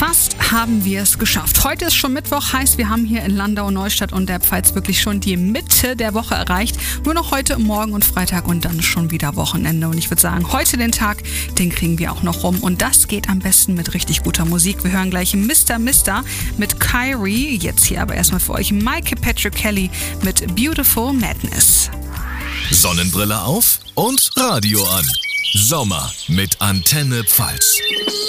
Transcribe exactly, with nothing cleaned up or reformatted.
Fast haben wir es geschafft. Heute ist schon Mittwoch, heißt, wir haben hier in Landau, Neustadt und der Pfalz wirklich schon die Mitte der Woche erreicht. Nur noch heute, morgen und Freitag und dann schon wieder Wochenende. Und ich würde sagen, heute den Tag, den kriegen wir auch noch rum. Und das geht am besten mit richtig guter Musik. Wir hören gleich Mister Mister mit Kyrie. Jetzt hier aber erstmal für euch Mike Patrick Kelly mit Beautiful Madness. Sonnenbrille auf und Radio an. Sommer mit Antenne Pfalz.